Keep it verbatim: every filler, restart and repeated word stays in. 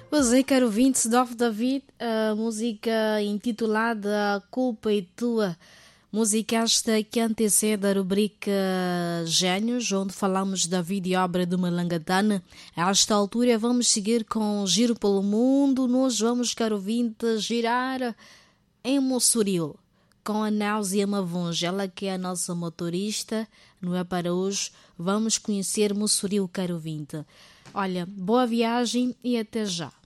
Pois é, caro ouvinte, Dove David, a música intitulada Culpa e Tua, música esta que antecede a rubrica Gênios, onde falamos da vida e obra de Malangatana. A esta altura vamos seguir com Giro pelo Mundo. Nós vamos, caro ouvinte, girar em Mossoril com a Náusea Mavunja, ela que é a nossa motorista, não é para hoje. Vamos conhecer Mossoril, caro ouvinte. Olha, boa viagem e até já.